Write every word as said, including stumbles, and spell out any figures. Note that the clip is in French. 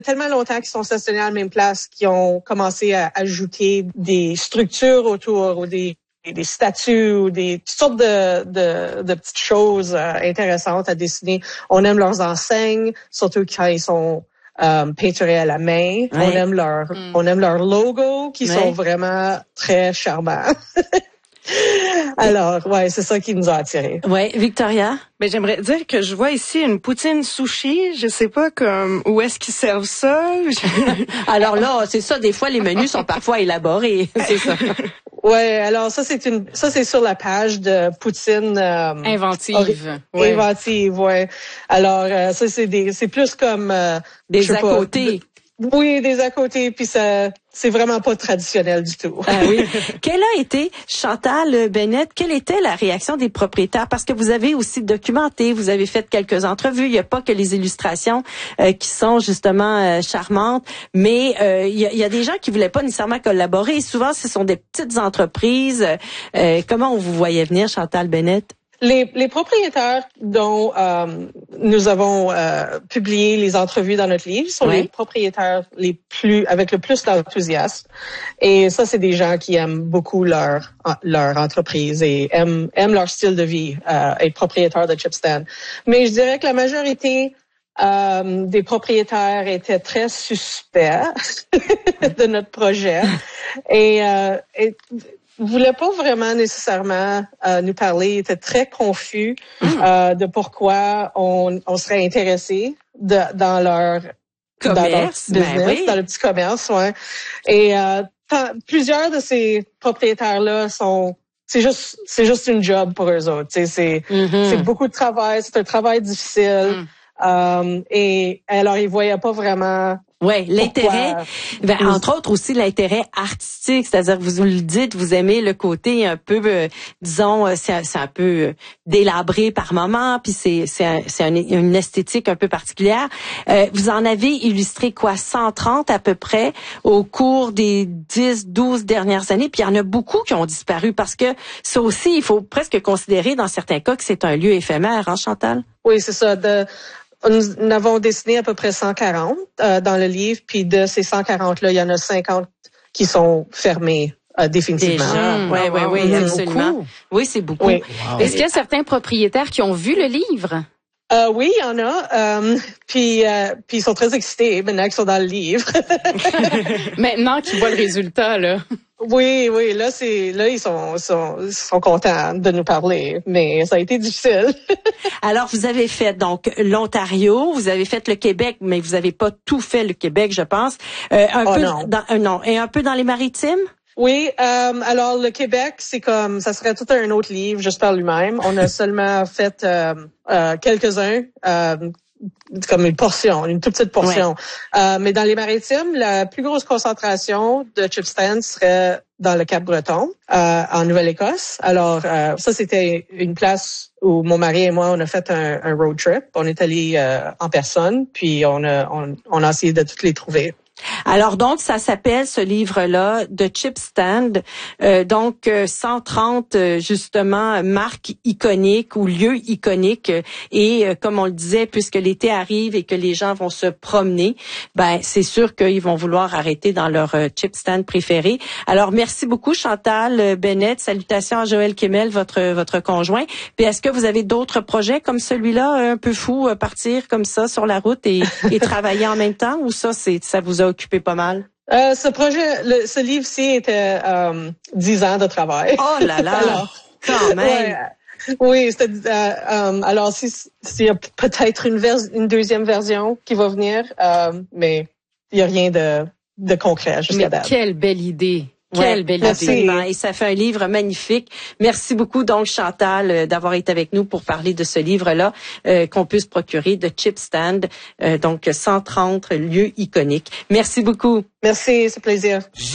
tellement longtemps qu'ils sont stationnés à la même place qu'ils ont commencé à ajouter des structures autour ou des des statues ou des toutes sortes de, de, de petites choses euh, intéressantes à dessiner. On aime leurs enseignes, surtout quand ils sont euh, peinturés à la main. Ouais. On aime leur mm. on aime leurs logos qui ouais. sont vraiment très charmants. Alors, ouais, c'est ça qui nous a attirés. Ouais, Victoria? Ben, j'aimerais dire que je vois ici une poutine sushi. Je sais pas comme où est-ce qu'ils servent ça. Alors là, c'est ça. Des fois, les menus sont parfois élaborés. C'est ça. Ouais, alors ça c'est une ça c'est sur la page de poutine euh, inventive. Or, ouais. Inventive, ouais. Alors euh, ça c'est des c'est plus comme euh, des à pas, côté. De, oui, des à côté, puis ça c'est vraiment pas traditionnel du tout. Ah oui. Quelle a été, Chantal Bennett, quelle était la réaction des propriétaires? Parce que vous avez aussi documenté, vous avez fait quelques entrevues. Il n'y a pas que les illustrations euh, qui sont justement euh, charmantes, mais euh, il, y a, il y a des gens qui voulaient pas nécessairement collaborer. Et souvent, ce sont des petites entreprises. Euh, comment on vous voyait venir, Chantal Bennett? Les, les propriétaires dont euh, nous avons euh, publié les entrevues dans notre livre sont oui. les propriétaires les plus avec le plus d'enthousiasme. Et ça, c'est des gens qui aiment beaucoup leur leur entreprise et aiment aiment leur style de vie, euh, être propriétaire de Chipstand. Mais je dirais que la majorité euh, des propriétaires étaient très suspects de notre projet et, euh, et voulait pas vraiment nécessairement euh, nous parler, il était très confus mmh. euh, de pourquoi on, on serait intéressé de, dans leur commerce, dans leur business, ben oui. dans le petit commerce, ouais. Et euh, plusieurs de ces propriétaires-là sont c'est juste c'est juste une job pour eux autres. C'est c'est, mmh. c'est beaucoup de travail, c'est un travail difficile. Mmh. Euh, et alors ils voyaient pas vraiment. Ouais, l'intérêt, ben, entre autres aussi l'intérêt artistique, c'est-à-dire que vous le dites, vous aimez le côté un peu, euh, disons, c'est, c'est un peu euh, délabré par moment, puis c'est c'est, un, c'est un, une esthétique un peu particulière. Euh, vous en avez illustré quoi, cent trente à peu près au cours des dix, douze dernières années, puis il y en a beaucoup qui ont disparu parce que ça aussi, il faut presque considérer dans certains cas que c'est un lieu éphémère, hein, Chantal? Oui, c'est ça. De... Nous avons dessiné à peu près cent quarante euh, dans le livre, puis de ces cent quarante-là, il y en a cinquante qui sont fermés euh, définitivement. Oui, oui, oui, absolument. Beaucoup. Oui, c'est beaucoup. Oui. Wow. Est-ce qu'il y a certains propriétaires qui ont vu le livre? Euh, oui, il y en a. Euh, puis, euh, puis ils sont très excités maintenant qu'ils sont dans le livre. Maintenant qu'ils voient le résultat, là. Oui, oui, là c'est là ils sont sont sont contents de nous parler, mais ça a été difficile. Alors vous avez fait donc l'Ontario, vous avez fait le Québec, mais vous avez pas tout fait le Québec, je pense. Euh, un oh peu non. dans euh, non et un peu dans les Maritimes. Oui, euh, alors le Québec, c'est comme ça serait tout un autre livre juste par lui-même. On a seulement fait euh, euh, quelques-uns. Euh, comme une portion, une toute petite portion. Ouais. Euh, mais dans les Maritimes, la plus grosse concentration de Chipstand serait dans le Cap-Breton, euh, en Nouvelle-Écosse. Alors, euh, ça, c'était une place où mon mari et moi, on a fait un, un road trip. On est allé euh, en personne, puis on a, on, on a essayé de toutes les trouver. Alors donc ça s'appelle ce livre-là de Chipstand, euh, donc euh, cent trente euh, justement marques iconiques ou lieux iconiques et euh, comme on le disait, puisque l'été arrive et que les gens vont se promener, ben c'est sûr qu'ils vont vouloir arrêter dans leur euh, Chipstand préféré. Alors merci beaucoup Chantal Bennett, salutations à Joël Kemmel, votre votre conjoint. Puis est-ce que vous avez d'autres projets comme celui-là un peu fou, euh, partir comme ça sur la route et, et travailler en même temps, ou ça c'est ça vous a occupé pas mal? Euh, ce projet, le, ce livre-ci était euh, dix ans de travail. Oh là là! alors, quand même! Ouais, oui, c'était, euh, euh, alors s'il si y a peut-être une, vers, une deuxième version qui va venir, euh, mais il n'y a rien de, de concret jusqu'à date. Mais quelle belle idée! Quelle ouais, belle idée. Et ça fait un livre magnifique. Merci beaucoup donc Chantal euh, d'avoir été avec nous pour parler de ce livre-là euh, qu'on peut se procurer de Chipstand, euh, donc cent trente lieux iconiques. Merci beaucoup. Merci, c'est plaisir.